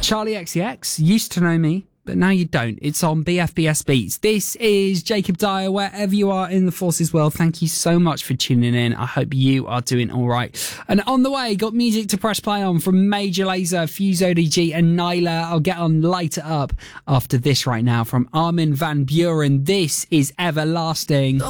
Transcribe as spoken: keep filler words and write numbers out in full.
Charlie X C X used to know me, but now you don't. It's on B F B S Beats. This is Jacob Dyer, wherever you are in the Forces world. Thank you so much for tuning in. I hope you are doing all right. And on the way, got music to press play on from Major Lazer, Fuse O D G and Nyla. I'll get on Light It Up after this right now from Armin van Buuren. This is Everlasting.